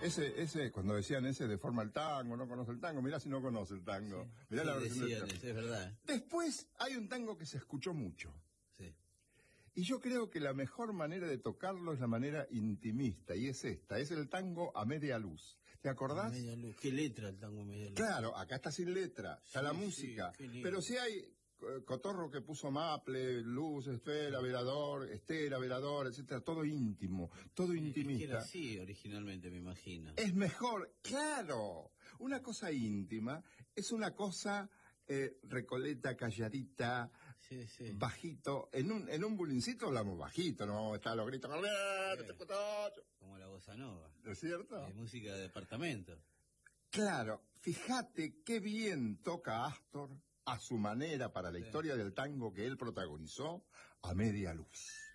Ese, cuando decían ese deforma el tango, no conoce el tango, mirá si no conoce el tango. Sí, Mirá sí, la versión del decían tango. eso, es verdad. Después hay un tango que se escuchó mucho. Sí. Y yo creo que la mejor manera de tocarlo es la manera intimista, y es esta, es el tango a media luz. ¿Te acordás? Media luz. ¿Qué letra el tango a media luz? Claro, acá está sin letra, está Sí, la sí, música, qué lindo. pero si hay cotorro que puso maple, luz, esfera, velador, estera, velador, etcétera, todo íntimo, todo Es que era intimista. así originalmente, me imagino. Es mejor, claro, una cosa íntima es una cosa recoleta, calladita, Sí, sí. bajito. En un bulincito hablamos bajito, no vamos a estar a los gritos. Como la bossa nova. ¿No es cierto? Música de departamento. Claro, fíjate qué bien toca Astor a su manera para la historia del tango que él protagonizó a media luz.